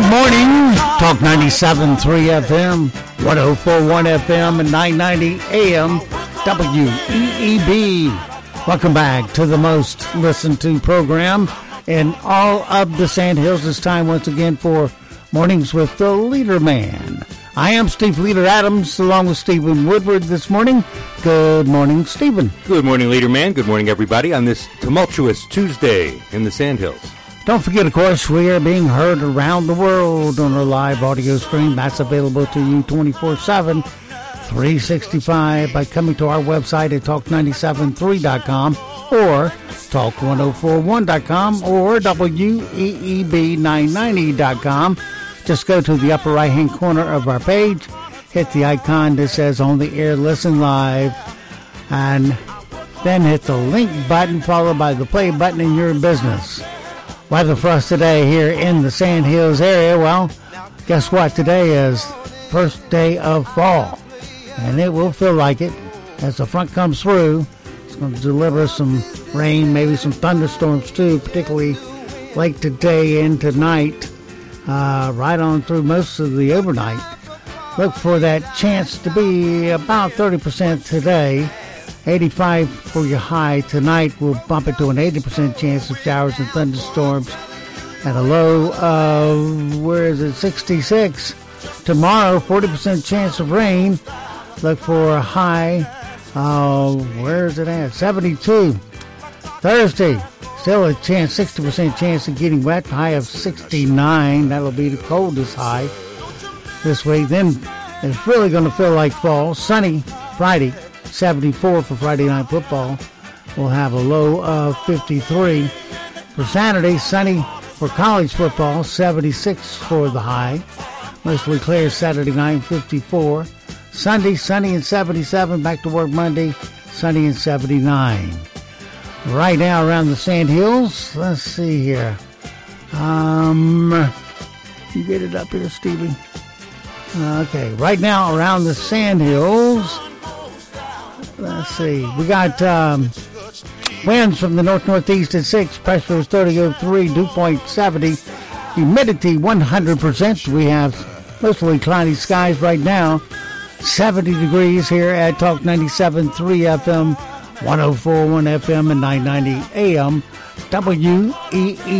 Good morning. Talk 97.3 FM, 104.1 FM, and 990 AM, WEEB. Welcome back to the most listened to program in all of the Sandhills. It's time once again for Mornings with the Leader Man. I am Steve Leader Adams, along with Stephen Woodward this morning. Good morning, Stephen. Good morning, Leader Man. Good morning, everybody, on this tumultuous Tuesday in the Sandhills. Don't forget, of course, we are being heard around the world on our live audio stream. That's available to you 24/7, 365 by coming to our website at talk973.com or talk1041.com or WEEB990.com. Just go to the upper right-hand corner of our page, hit the icon that says On the Air Listen Live, and then hit the link button followed by the play button, and you're in business. Weather for us today here in the Sandhills area. Well, guess what? Today is first day of fall, and it will feel like it as the front comes through. It's going to deliver some rain, maybe some thunderstorms too, particularly late today and tonight, right on through most of the overnight. Look for that chance to be about 30% today. 85 for your high. Tonight we'll bump it to an 80% chance of showers and thunderstorms at a low of, 66. Tomorrow, 40% chance of rain. Look for a high, where is it at? 72. Thursday, still a chance, 60% chance of getting wet. High of 69. That'll be the coldest high this week. Then it's really going to feel like fall. Sunny Friday. 74 for Friday Night Football. We'll have a low of 53. For Saturday, sunny for college football, 76 for the high. Mostly clear Saturday night, 54. Sunday, sunny and 77. Back to work Monday, sunny and 79. Right now around the Sandhills, let's see here. You get it up here, Stevie. Okay, right now around the Sandhills, let's see. We got winds from the north-northeast at 6. Pressure is 3003. Dew point 70. Humidity 100%. We have mostly cloudy skies right now. 70 degrees here at Talk 97.3 FM, 104.1 FM, and 990 AM. WEE.